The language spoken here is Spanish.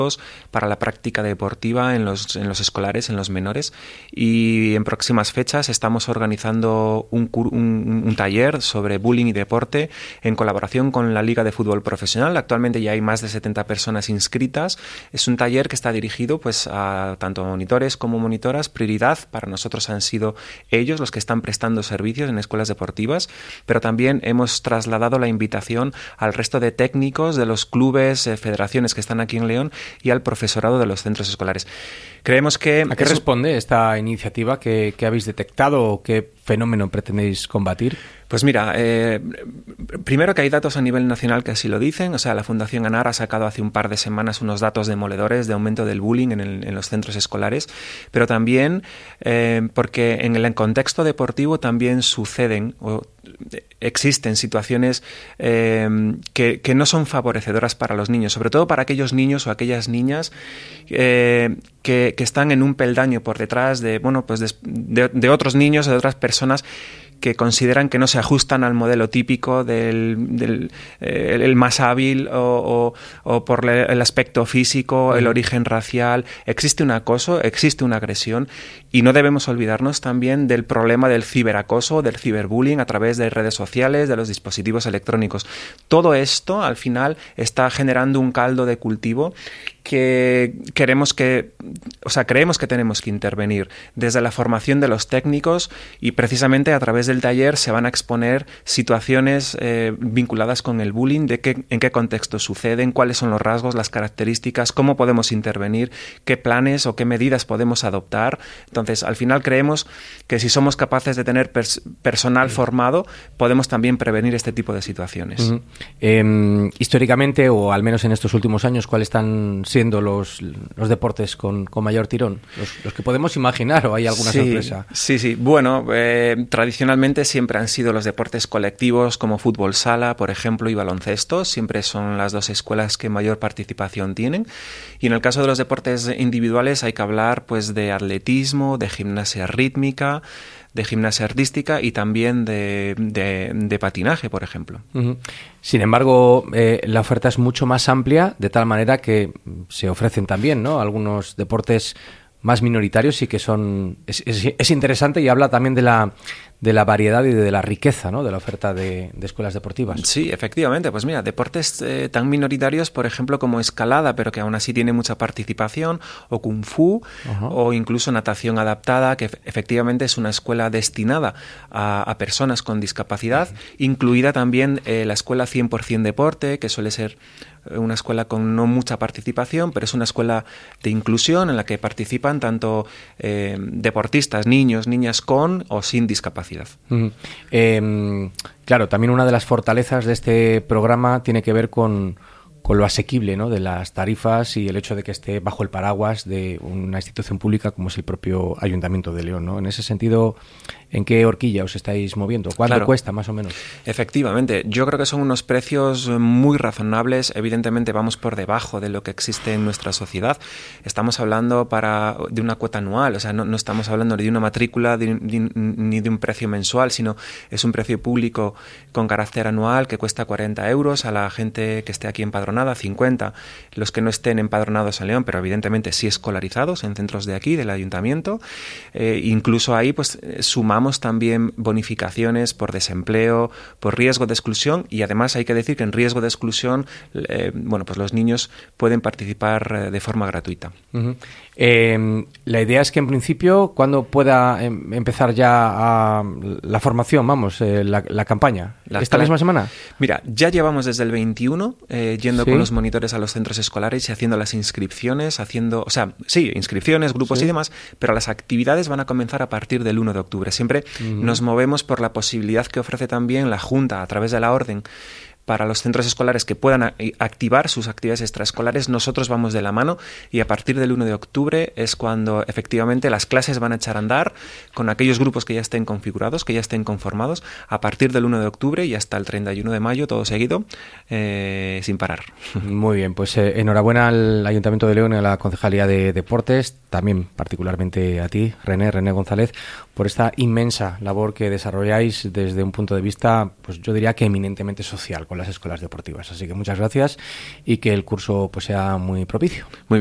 para la práctica deportiva en los escolares, en los menores, y en próximas fechas estamos organizando un taller sobre bullying y deporte en colaboración con la Liga de Fútbol Profesional. Actualmente ya hay más de 70 personas inscritas. Es un taller que está dirigido pues a tanto monitores como monitoras. Prioridad para nosotros han sido ellos los que están prestando servicios en escuelas deportivas, pero también hemos trasladado la invitación al resto de técnicos de los clubes, federaciones que están aquí en León y al profesorado de los centros escolares. Creemos que... ¿A qué responde esta iniciativa? ¿Qué habéis detectado o qué fenómeno pretendéis combatir? Pues mira, primero que hay datos a nivel nacional que así lo dicen. O sea, la Fundación ANAR ha sacado hace un par de semanas unos datos demoledores de aumento del bullying en los centros escolares, pero también porque en el contexto deportivo también suceden o existen situaciones que no son favorecedoras para los niños, sobre todo para aquellos niños o aquellas niñas que están en un peldaño por detrás de otros niños o de otras personas que consideran que no se ajustan al modelo típico del el más hábil o por el aspecto físico, el origen racial. Existe un acoso, existe una agresión y no debemos olvidarnos también del problema del ciberacoso, del ciberbullying a través de redes sociales, de los dispositivos electrónicos. Todo esto al final está generando un caldo de cultivo que creemos que tenemos que intervenir desde la formación de los técnicos, y precisamente a través del taller se van a exponer situaciones vinculadas con el bullying, en qué contexto suceden, cuáles son los rasgos, las características, cómo podemos intervenir, qué planes o qué medidas podemos adoptar. Entonces, al final creemos que si somos capaces de tener personal formado, podemos también prevenir este tipo de situaciones. Históricamente, o al menos en estos últimos años, ¿cuáles están siendo los deportes con mayor tirón? Los que podemos imaginar, ¿o hay alguna sorpresa? Sí. Bueno, tradicionalmente siempre han sido los deportes colectivos como fútbol sala, por ejemplo, y baloncesto. Siempre son las dos escuelas que mayor participación tienen. Y en el caso de los deportes individuales hay que hablar pues de atletismo, de gimnasia rítmica, de gimnasia artística y también de patinaje, por ejemplo. Uh-huh. Sin embargo, la oferta es mucho más amplia, de tal manera que se ofrecen también, ¿no?, algunos deportes más minoritarios y que son... Es interesante, y habla también de la variedad y de la riqueza, ¿no?, de la oferta de escuelas deportivas. Sí, efectivamente. Pues mira, deportes tan minoritarios, por ejemplo, como escalada, pero que aún así tiene mucha participación, o kung fu, uh-huh, o incluso natación adaptada, que efectivamente es una escuela destinada a personas con discapacidad, uh-huh, incluida también la escuela 100% deporte, que suele ser una escuela con no mucha participación, pero es una escuela de inclusión en la que participan tanto deportistas, niños, niñas con o sin discapacidad. Uh-huh. Claro, también una de las fortalezas de este programa tiene que ver con lo asequible, ¿no?, de las tarifas y el hecho de que esté bajo el paraguas de una institución pública como es el propio Ayuntamiento de León, ¿no? En ese sentido, ¿en qué horquilla os estáis moviendo? ¿Cuánto cuesta, más o menos? Efectivamente, yo creo que son unos precios muy razonables. Evidentemente vamos por debajo de lo que existe en nuestra sociedad. Estamos hablando de una cuota anual, o sea, no estamos hablando ni de una matrícula ni de un precio mensual, sino es un precio público con carácter anual que cuesta 40 euros a la gente que esté aquí empadronada, 50 los que no estén empadronados en León, pero evidentemente sí escolarizados en centros de aquí, del Ayuntamiento. Incluso ahí pues sumamos también bonificaciones por desempleo, por riesgo de exclusión, y además hay que decir que en riesgo de exclusión pues los niños pueden participar de forma gratuita. Uh-huh. La idea es que en principio, ¿cuándo pueda empezar ya la formación, la campaña? ¿Esta misma semana? Mira, ya llevamos desde el 21 yendo con los monitores a los centros escolares y haciendo las inscripciones, inscripciones, grupos y demás, pero las actividades van a comenzar a partir del 1 de octubre. Siempre nos movemos por la posibilidad que ofrece también la Junta a través de la orden para los centros escolares que puedan activar sus actividades extraescolares. Nosotros vamos de la mano y a partir del 1 de octubre es cuando efectivamente las clases van a echar a andar con aquellos grupos que ya estén configurados, que ya estén conformados, a partir del 1 de octubre y hasta el 31 de mayo, todo seguido, sin parar. Muy bien, pues enhorabuena al Ayuntamiento de León y a la Concejalía de Deportes, también particularmente a ti, René González, por por esta inmensa labor que desarrolláis desde un punto de vista, pues yo diría que eminentemente social con las escuelas deportivas. Así que muchas gracias y que el curso pues sea muy propicio. Muy